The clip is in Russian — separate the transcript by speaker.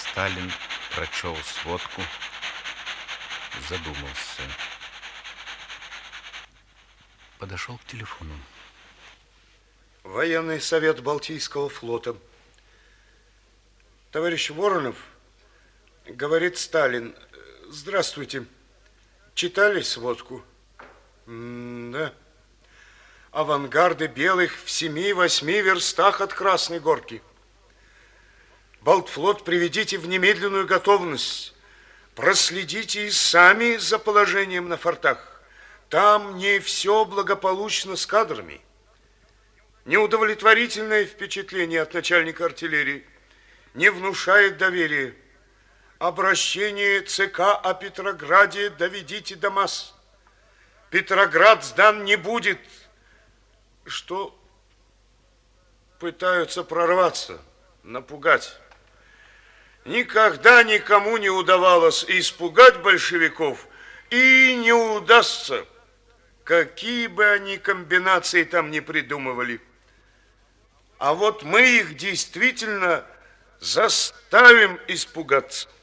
Speaker 1: Сталин прочел сводку, задумался. Подошел к телефону.
Speaker 2: Военный совет Балтийского флота. Товарищ Воронов, говорит Сталин. Здравствуйте. Читали сводку? Да. Авангарды белых в 7-8 верстах от Красной Горки. Балтфлот приведите в немедленную готовность. Проследите и сами за положением на фортах. Там не все благополучно с кадрами. Неудовлетворительное впечатление от начальника артиллерии не внушает доверия. Обращение ЦК о Петрограде доведите до масс. Петроград сдан не будет. Что пытаются прорваться, напугать. Никогда никому не удавалось испугать большевиков, и не удастся, какие бы они комбинации там ни придумывали. А вот мы их действительно заставим испугаться.